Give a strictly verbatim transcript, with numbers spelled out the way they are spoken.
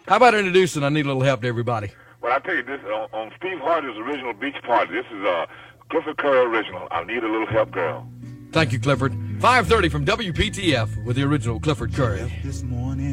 How about introducing I Need a Little Help to everybody? Well, I tell you this, on, on Steve Harvey's original Beach Party, this is uh, Clifford Curry original, I Need a Little Help, Girl. Thank you, Clifford. five thirty from W P T F with the original Clifford Curry. This morning.